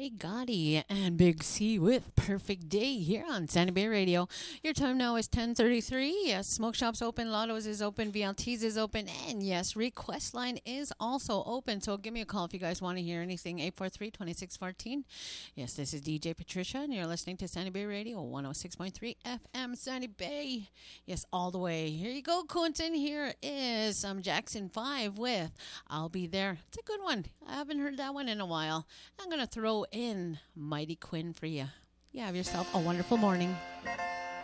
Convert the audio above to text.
Hey Gotti and Big C with Perfect Day here on Sandy Bay Radio. Your time now is 10:33. Yes, Smoke Shop's open, Lotto's is open, VLT's is open, and yes, Request Line is also open. So give me a call if you guys want to hear anything. 843-2614. Yes, this is DJ Patricia, and you're listening to Sandy Bay Radio 106.3 FM Sandy Bay. Yes, all the way. Here you go, Quentin. Here is Jackson 5 with I'll Be There. It's a good one. I haven't heard that one in a while. I'm going to throw in Mighty Quinn for you. You have yourself a wonderful morning.